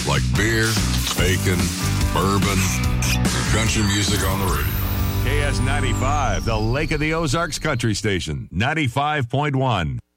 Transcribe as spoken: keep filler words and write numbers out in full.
like beer, bacon, bourbon, country music on the radio. K S ninety-five, the Lake of the Ozarks Country Station, ninety-five point one.